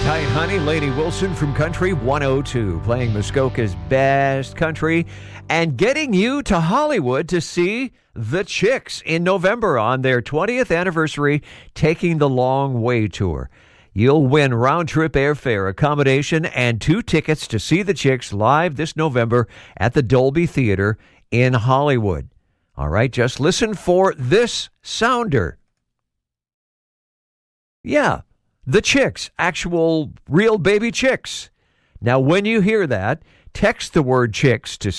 Tight Honey, Lady Wilson from Country 102, playing Muskoka's best country and getting you to Hollywood to see the Chicks in November on their 20th anniversary Taking the Long Way tour. You'll win round-trip airfare, accommodation, and 2 tickets to see the Chicks live this November at the Dolby Theater in Hollywood. All right, just listen for this sounder. Yeah, the Chicks, actual real baby chicks. Now, when you hear that, text the word Chicks to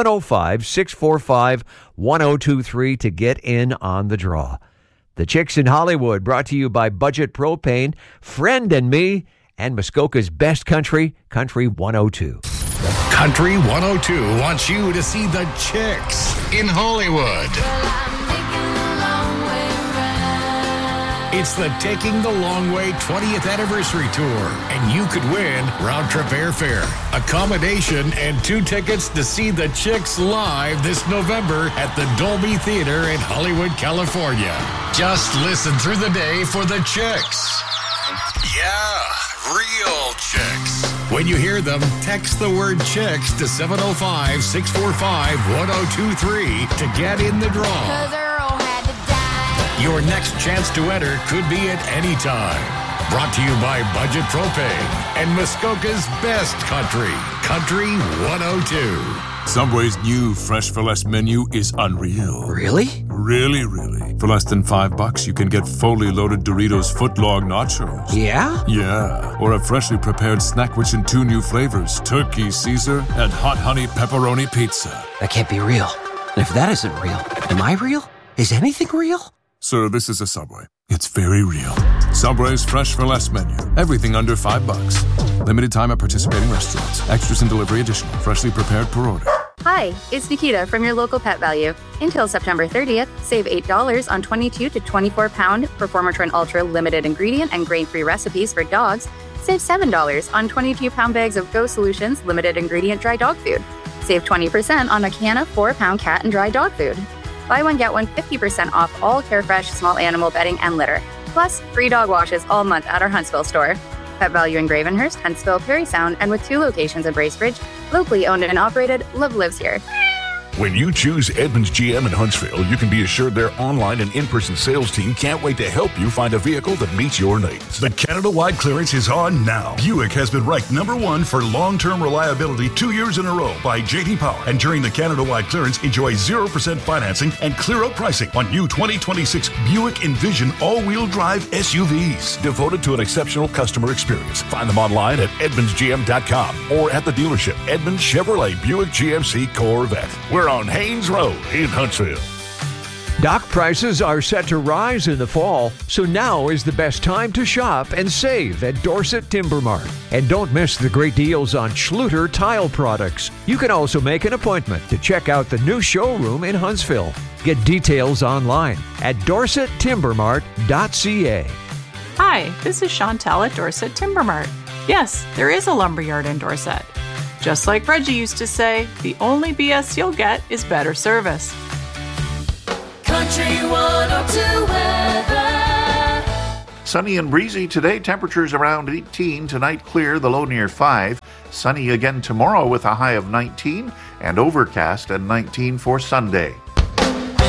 705-645-1023 to get in on the draw. The Chicks in Hollywood, brought to you by Budget Propane, Friend and Me, and Muskoka's best country, Country 102. Country 102 wants you to see the Chicks in Hollywood. It's the Taking the Long Way 20th Anniversary Tour, and you could win round-trip airfare, accommodation, and 2 tickets to see the Chicks live this November at the Dolby Theater in Hollywood, California. Just listen through the day for the Chicks. Yeah, real Chicks. When you hear them, text the word Chicks to 705-645-1023 to get in the draw. Your next chance to enter could be at any time. Brought to you by Budget Propane and Muskoka's best country, Country 102. Subway's new Fresh for Less menu is unreal. Really? Really. For less than $5, you can get fully loaded Doritos footlong nachos. Yeah? Yeah. Or a freshly prepared snack rich in 2 new flavors, Turkey Caesar and Hot Honey Pepperoni Pizza. That can't be real. And if that isn't real, am I real? Is anything real? Sir, this is a Subway. It's very real. Subway's Fresh for Less menu. Everything under $5. Limited time at participating restaurants. Extras and delivery additional. Freshly prepared per order. Hi, it's Nikita from your local Pet Value. Until September 30th, save $8 on 22 to 24-pound Performatrin Ultra limited ingredient and grain-free recipes for dogs. Save $7 on 22-pound bags of Go Solutions limited ingredient dry dog food. Save 20% on a can of 4-pound cat and dry dog food. Buy one, get one 50% off all Carefresh small animal bedding and litter. Plus, free dog washes all month at our Huntsville store. Pet Value in Gravenhurst, Huntsville, Perry Sound, and with 2 locations in Bracebridge. Locally owned and operated, Love lives here. When you choose Edmunds GM in Huntsville, you can be assured their online and in-person sales team can't wait to help you find a vehicle that meets your needs. The Canada-wide clearance is on now. Buick has been ranked #1 for long-term reliability 2 years in a row by J.D. Power. And during the Canada-wide clearance, enjoy 0% financing and clear-out pricing on new 2026 Buick Envision all-wheel drive SUVs. Devoted to an exceptional customer experience. Find them online at edmundsgm.com or at the dealership Edmunds Chevrolet Buick GMC Corvette. We're on Haynes Road in Huntsville. Dock prices are set to rise in the fall, so now is the best time to shop and save at Dorset Timber Mart. And don't miss the great deals on Schluter tile products. You can also make an appointment to check out the new showroom in Huntsville. Get details online at dorsettimbermart.ca. Hi, this is Chantel at Dorset Timber Mart. Yes, there is a lumberyard in Dorset. Just like Reggie used to say, the only BS you'll get is better service. Country 102 weather. Sunny and breezy today, temperatures around 18. Tonight clear, the low near 5. Sunny again tomorrow with a high of 19 and overcast at 19 for Sunday.